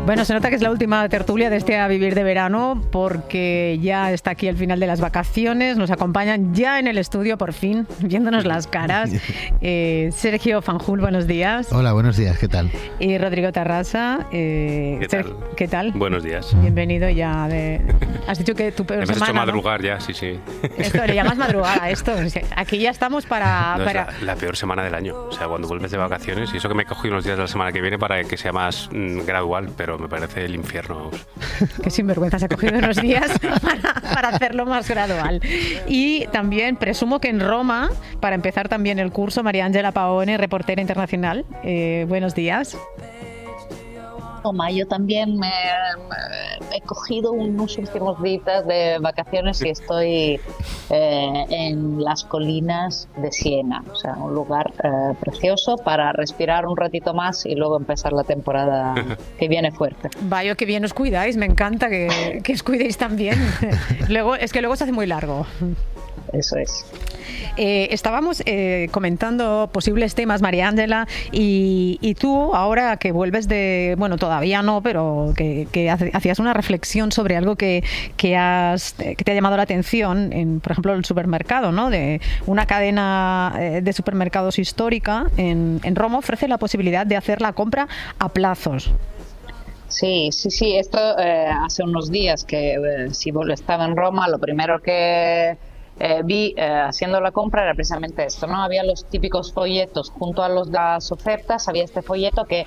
Bueno, se nota que es la última tertulia de este A Vivir de Verano, porque ya está aquí el final de las vacaciones. Nos acompañan ya en el estudio, por fin, viéndonos las caras. Sergio Fanjul, buenos días. Hola, buenos días, ¿qué tal? Y Rodrigo Tarrasa. ¿Qué tal? Buenos días. Bienvenido ya. Has dicho que tu peor semana... Me has hecho madrugar, ¿no? Ya, sí. Esto le llamas madrugada, esto. Aquí ya estamos para... No, es la peor semana del año. O sea, cuando vuelves de vacaciones, y eso que me he cogido unos días de la semana que viene para que sea más gradual, pero me parece el infierno. Qué sinvergüenza, se ha cogido unos días para hacerlo más gradual. Y también presumo que en Roma, para empezar también el curso, María Ángela Paone, reportera internacional. Buenos días. Yo también me he cogido unos últimos días de vacaciones y estoy en las colinas de Siena, o sea, un lugar precioso para respirar un ratito más y luego empezar la temporada que viene fuerte. Vaya, que bien os cuidáis, me encanta que os cuidéis también. Luego se hace muy largo. Eso es. Estábamos comentando posibles temas, María Ángela, y tú, ahora que vuelves de... Bueno, todavía no, pero que hacías una reflexión sobre algo que te ha llamado la atención, por ejemplo, el supermercado, ¿no? De una cadena de supermercados histórica en Roma ofrece la posibilidad de hacer la compra a plazos. Sí. Esto hace unos días que si estaba en Roma, lo primero que... vi haciendo la compra era precisamente esto, ¿no? Había los típicos folletos junto a las ofertas, había este folleto que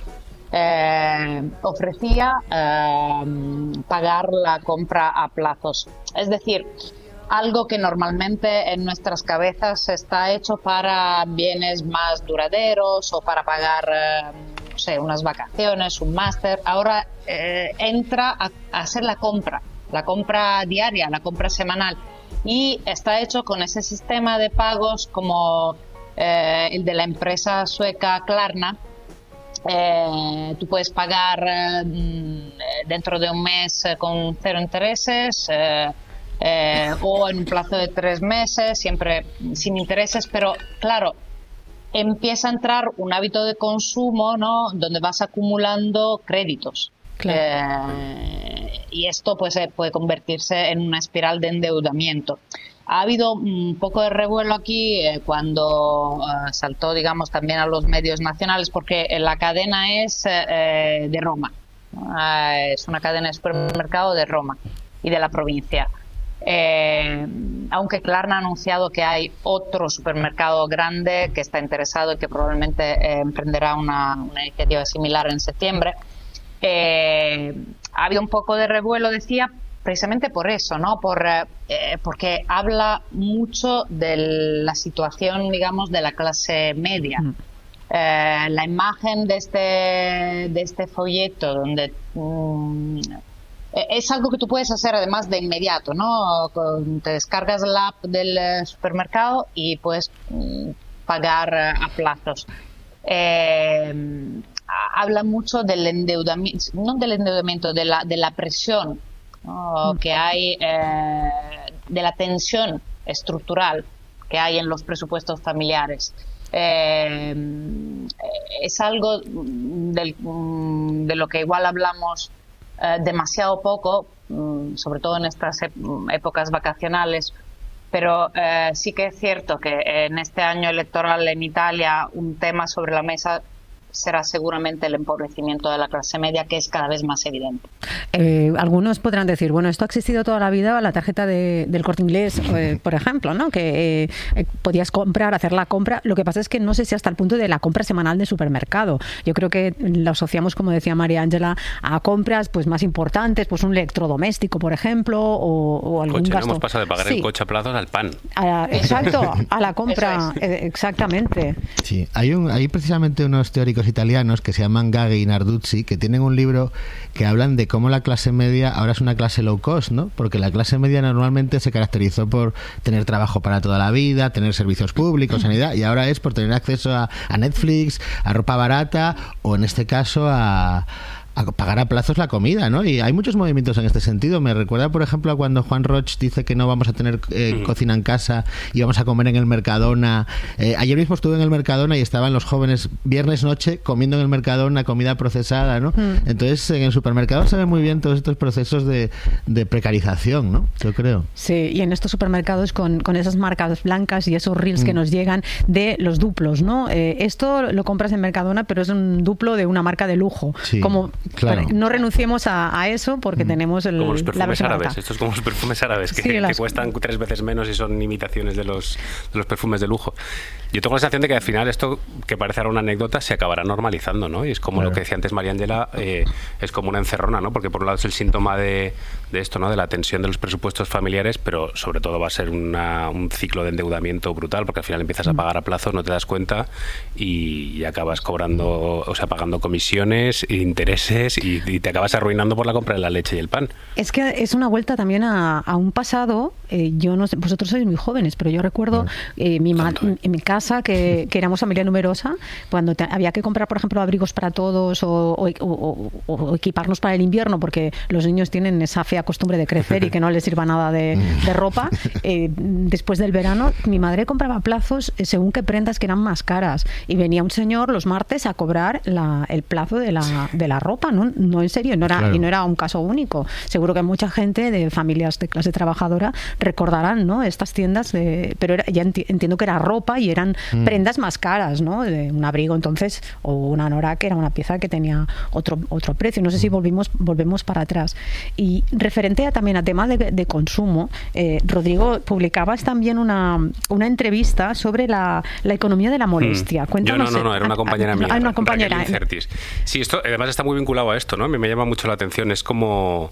ofrecía pagar la compra a plazos. Es decir, algo que normalmente en nuestras cabezas está hecho para bienes más duraderos o para pagar, no sé, unas vacaciones, un máster. Ahora entra a hacer la compra diaria, la compra semanal. Y está hecho con ese sistema de pagos como el de la empresa sueca Klarna. Tú puedes pagar dentro de un mes con 0 intereses o en un plazo de 3 meses, siempre sin intereses, pero claro, empieza a entrar un hábito de consumo, ¿no? Donde vas acumulando créditos. Claro. Y esto pues puede convertirse en una espiral de endeudamiento. Ha habido un poco de revuelo aquí cuando saltó, digamos, también a los medios nacionales, porque la cadena es de Roma. Es una cadena de supermercado de Roma y de la provincia. Aunque Klarna ha anunciado que hay otro supermercado grande que está interesado y que probablemente emprenderá una iniciativa similar en septiembre. Ha habido un poco de revuelo, decía, precisamente por eso, ¿no? Porque habla mucho de la situación, digamos, de la clase media. La imagen de este folleto, donde es algo que tú puedes hacer además de inmediato, ¿no? Te descargas la app del supermercado y puedes pagar a plazos. Habla mucho del endeudamiento, no del endeudamiento, de la presión, ¿no? Que hay, de la tensión estructural que hay en los presupuestos familiares. Es algo de lo que igual hablamos demasiado poco, sobre todo en estas épocas vacacionales, pero sí que es cierto que en este año electoral en Italia un tema sobre la mesa será seguramente el empobrecimiento de la clase media, que es cada vez más evidente. Algunos podrán decir, bueno, esto ha existido toda la vida, la tarjeta del Corte Inglés, por ejemplo, ¿no? Que podías hacer la compra. Lo que pasa es que no sé si hasta el punto de la compra semanal de supermercado. Yo creo que lo asociamos, como decía María Ángela, a compras pues más importantes, pues un electrodoméstico, por ejemplo, o algún coche, gasto. ¿no? Hemos pasado de pagar el coche a plazos al pan. Exacto, a la compra, exactamente. Sí, hay precisamente unos teóricos italianos que se llaman Gaggi y Narduzzi, que tienen un libro que hablan de cómo la clase media ahora es una clase low cost, ¿no? Porque la clase media normalmente se caracterizó por tener trabajo para toda la vida, tener servicios públicos, sanidad, y ahora es por tener acceso a Netflix, a ropa barata o en este caso a a pagar a plazos la comida, ¿no? Y hay muchos movimientos en este sentido. Me recuerda, por ejemplo, a cuando Juan Roch dice que no vamos a tener cocina en casa y vamos a comer en el Mercadona. Ayer mismo estuve en el Mercadona y estaban los jóvenes viernes noche comiendo en el Mercadona comida procesada, ¿no? Entonces, en el supermercado se ven muy bien todos estos procesos de precarización, ¿no? Yo creo. Sí, y en estos supermercados con esas marcas blancas y esos reels que nos llegan de los duplos, ¿no? Esto lo compras en Mercadona, pero es un duplo de una marca de lujo. Sí. Como Claro. no renunciemos a eso porque tenemos como los perfumes árabes. barata. Esto es como los perfumes árabes que cuestan 3 veces menos y son imitaciones de los perfumes de lujo. Yo tengo la sensación de que al final esto, que parece ahora una anécdota, se acabará normalizando, ¿no? Y es como lo que decía antes María Ángela, es como una encerrona, ¿no? Porque por un lado es el síntoma de esto, ¿no? De la tensión de los presupuestos familiares, pero sobre todo va a ser un ciclo de endeudamiento brutal, porque al final empiezas a pagar a plazos, no te das cuenta y acabas cobrando, o sea, pagando comisiones, intereses y te acabas arruinando por la compra de la leche y el pan. Es que es una vuelta también a un pasado. Yo no sé, vosotros sois muy jóvenes, pero yo recuerdo en mi casa que éramos familia numerosa, cuando había que comprar, por ejemplo, abrigos para todos o equiparnos para el invierno, porque los niños tienen esa fea costumbre de crecer y que no les sirva nada de ropa. Después del verano, mi madre compraba a plazos según qué prendas que eran más caras. Y venía un señor los martes a cobrar el plazo de la ropa, ¿no? En serio, y no era un caso único. Seguro que mucha gente de familias de clase trabajadora recordarán, ¿no? Estas tiendas, pero ya entiendo que era ropa y eran prendas más caras, ¿no? Un abrigo entonces, o una anorak, era una pieza que tenía otro precio. No sé si volvemos para atrás. Y referente también a temas de consumo, Rodrigo, publicabas también una entrevista sobre la economía de la molestia. Cuéntanos. Yo no, era una compañera mía. Una compañera. Raquel Incertis. Sí, esto además está muy vinculado a esto, ¿no? Me llama mucho la atención. Es como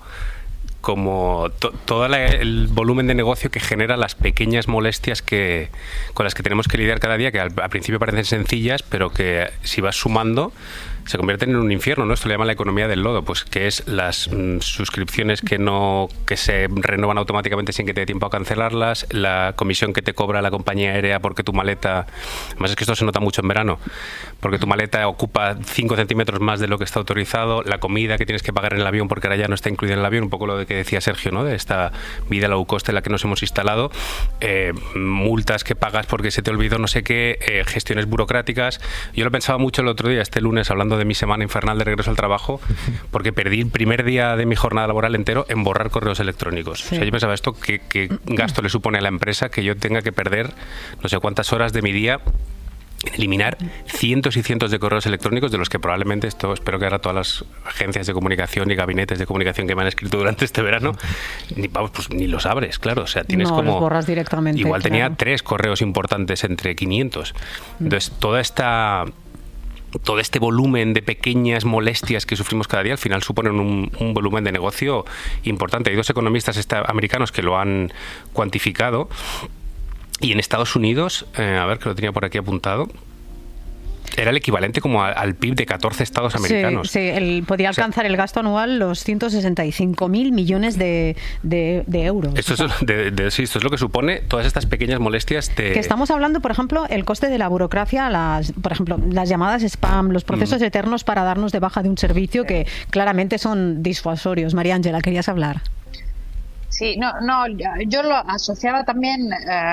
todo el volumen de negocio que genera las pequeñas molestias con las que tenemos que lidiar cada día, que al principio parecen sencillas, pero que si vas sumando se convierten en un infierno, ¿no? Esto le llaman la economía del lodo, pues que es las suscripciones que se renuevan automáticamente sin que te dé tiempo a cancelarlas, la comisión que te cobra la compañía aérea porque tu maleta, además es que esto se nota mucho en verano, porque tu maleta ocupa 5 centímetros más de lo que está autorizado, la comida que tienes que pagar en el avión porque ahora ya no está incluida en el avión, un poco lo de que decía Sergio, ¿no? De esta vida low cost en la que nos hemos instalado, multas que pagas porque se te olvidó no sé qué, gestiones burocráticas. Yo lo pensaba mucho el otro día, este lunes, hablando de mi semana infernal de regreso al trabajo, porque perdí el primer día de mi jornada laboral entero en borrar correos electrónicos. Sí. O sea, yo pensaba esto, ¿qué gasto le supone a la empresa que yo tenga que perder no sé cuántas horas de mi día en eliminar cientos y cientos de correos electrónicos, de los que probablemente, esto espero que ahora todas las agencias de comunicación y gabinetes de comunicación que me han escrito durante este verano, ni los abres, claro, o sea, tienes como... los borras directamente. Igual tenía 3 correos importantes entre 500. Entonces, todo este volumen de pequeñas molestias que sufrimos cada día al final suponen un volumen de negocio importante. Hay 2 economistas americanos que lo han cuantificado, y en Estados Unidos, a ver que lo tenía por aquí apuntado, era el equivalente como al PIB de 14 estados americanos. Sí, podía alcanzar el gasto anual los 165.000 millones de euros. Esto es lo que supone todas estas pequeñas molestias que estamos hablando, por ejemplo, el coste de la burocracia, por ejemplo, las llamadas spam, los procesos eternos para darnos de baja de un servicio que claramente son disuasorios. María Ángela, ¿querías hablar? Sí, yo lo asociaba también,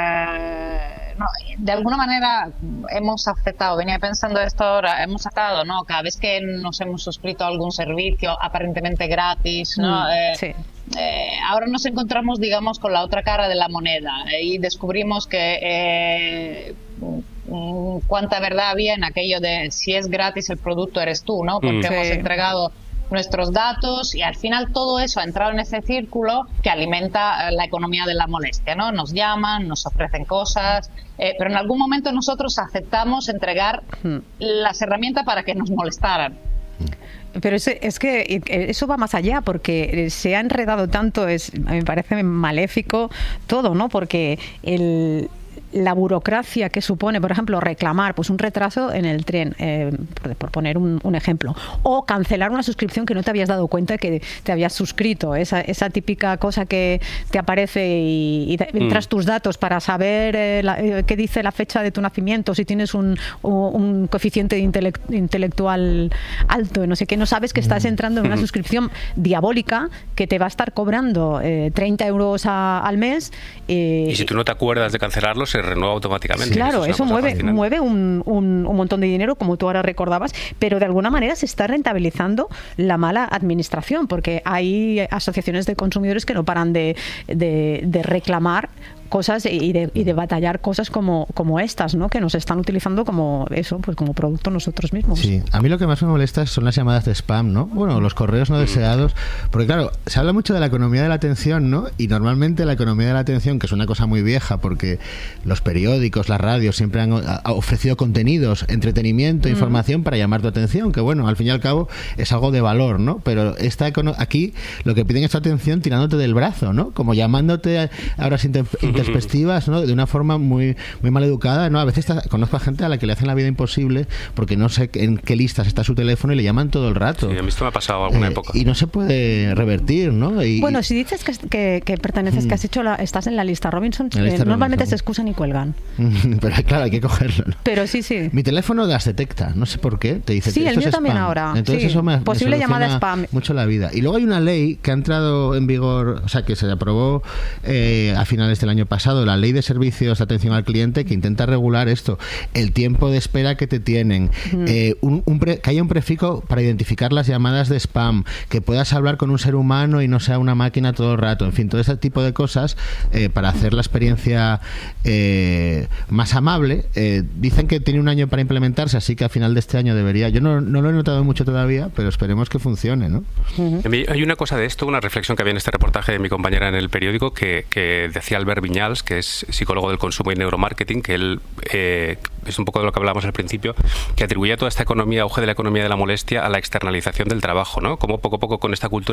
de alguna manera hemos aceptado, venía pensando esto ahora, hemos aceptado, ¿no? Cada vez que nos hemos suscrito a algún servicio aparentemente gratis, ¿no? Sí. Ahora nos encontramos, digamos, con la otra cara de la moneda y descubrimos que cuánta verdad había en aquello de si es gratis el producto eres tú, ¿no? Porque hemos entregado nuestros datos y al final todo eso ha entrado en ese círculo que alimenta la economía de la molestia, ¿no? Nos llaman, nos ofrecen cosas, pero en algún momento nosotros aceptamos entregar las herramientas para que nos molestaran. Pero es que eso va más allá, porque se ha enredado tanto, me parece maléfico todo, ¿no? Porque la burocracia que supone, por ejemplo, reclamar pues un retraso en el tren, por poner un ejemplo, o cancelar una suscripción que no te habías dado cuenta que te habías suscrito, esa típica cosa que te aparece y entras tus datos para saber qué dice la fecha de tu nacimiento, si tienes un coeficiente intelectual alto, no sé qué, no sabes que estás entrando en una suscripción diabólica que te va a estar cobrando 30 euros al mes. Y si tú no te acuerdas de cancelarlo, se renueva automáticamente. Claro, eso mueve un montón de dinero, como tú ahora recordabas, pero de alguna manera se está rentabilizando la mala administración, porque hay asociaciones de consumidores que no paran de reclamar cosas y de batallar cosas como estas, ¿no? Que nos están utilizando como eso, pues como producto nosotros mismos. Sí, a mí lo que más me molesta son las llamadas de spam, ¿no? Bueno, los correos no deseados, porque claro, se habla mucho de la economía de la atención, ¿no? Y normalmente la economía de la atención, que es una cosa muy vieja, porque los periódicos, las radios siempre han ofrecido contenidos, entretenimiento, información para llamar tu atención, que bueno, al fin y al cabo es algo de valor, ¿no? Pero aquí lo que piden es tu atención tirándote del brazo, ¿no? Como llamándote a horas perspectivas, ¿no? De una forma muy mal educada, ¿no? A veces conozco a gente a la que le hacen la vida imposible porque no sé en qué listas está su teléfono y le llaman todo el rato. Sí, a mí esto me ha pasado alguna época. Y no se puede revertir, ¿no? Bueno, si dices que perteneces, que estás en la lista Robinson, normalmente se excusan y cuelgan. Pero claro, hay que cogerlo, ¿no? Pero sí. Mi teléfono las detecta, no sé por qué, te dice sí, esto el mío es también spam. ahora. Entonces sí. eso me posible llamada spam. Mucho la vida. Y luego hay una ley que ha entrado en vigor, o sea, que se aprobó a finales del año pasado, la ley de servicios de atención al cliente, que intenta regular esto, el tiempo de espera que te tienen, que haya un prefijo para identificar las llamadas de spam, que puedas hablar con un ser humano y no sea una máquina todo el rato, en fin, todo ese tipo de cosas para hacer la experiencia más amable. Dicen que tiene un año para implementarse, así que a final de este año debería, yo no lo he notado mucho todavía, pero esperemos que funcione, ¿no? Hay una cosa de esto, una reflexión que había en este reportaje de mi compañera en el periódico, que decía Albert Viñals, que es psicólogo del consumo y neuromarketing, que él es un poco de lo que hablábamos al principio, que atribuía toda esta auge de la economía de la molestia a la externalización del trabajo, ¿no? Como poco a poco con esta cultura